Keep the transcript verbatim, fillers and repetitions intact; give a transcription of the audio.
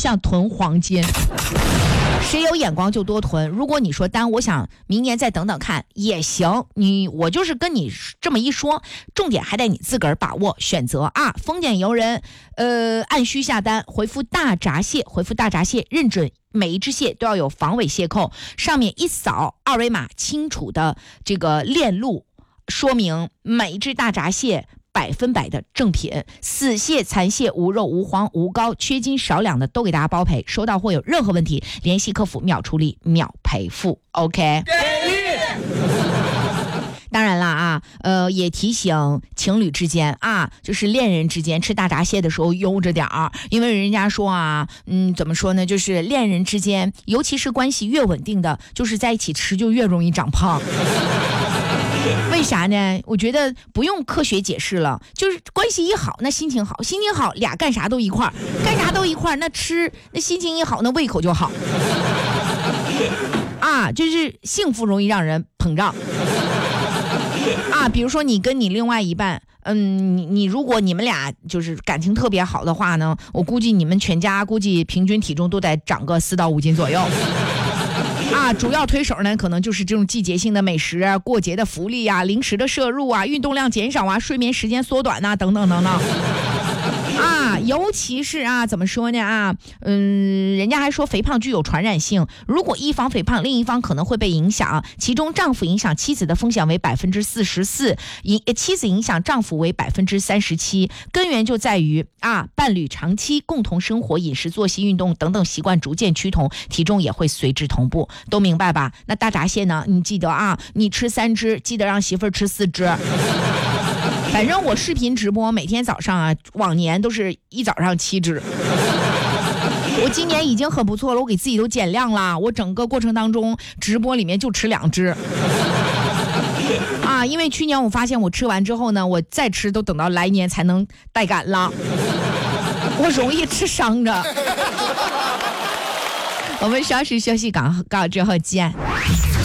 像囤黄金。谁有眼光就多囤，如果你说丹我想明年再等等看也行，你我就是跟你这么一说，重点还得你自个儿把握选择啊。丰俭由人，呃，按需下单，回复大闸蟹，回复大闸蟹，认准每一只蟹都要有防伪蟹扣，上面一扫二维码，清楚的这个链路说明每一只大闸蟹百分百的正品，死蟹、残蟹、无肉、无黄、无膏、缺斤少两的都给大家包赔。收到货有任何问题，联系客服秒处理、秒赔付。OK。当然啦啊，呃，也提醒情侣之间啊，就是恋人之间吃大闸蟹的时候悠着点儿，因为人家说啊，嗯，怎么说呢，就是恋人之间，尤其是关系越稳定的，就是在一起吃就越容易长胖。为啥呢？我觉得不用科学解释了，就是关系一好，那心情好，心情好，俩干啥都一块儿，干啥都一块儿，那吃那心情一好，那胃口就好。啊，就是幸福容易让人膨胀。啊，比如说你跟你另外一半，嗯，你你如果你们俩就是感情特别好的话呢，我估计你们全家估计平均体重都得长个四到五斤左右。啊，主要推手呢，可能就是这种季节性的美食啊、过节的福利啊、零食的摄入啊、运动量减少啊、睡眠时间缩短啊，等等等等。啊，尤其是啊，怎么说呢啊，嗯，人家还说肥胖具有传染性，如果一方肥胖，另一方可能会被影响，其中丈夫影响妻子的风险为百分之四十四，妻子影响丈夫为百分之三十七，根源就在于啊，伴侣长期共同生活、饮食、作息、运动等等习惯逐渐趋同，体重也会随之同步，都明白吧？那大闸蟹呢？你记得啊，你吃三只，记得让媳妇儿吃四只。反正我视频直播每天早上啊，往年都是一早上七只，我今年已经很不错了，我给自己都减量了，我整个过程当中直播里面就吃两只。啊，因为去年我发现我吃完之后呢，我再吃都等到来年才能带感了，我容易吃伤着。我们稍事休息，广告之后见。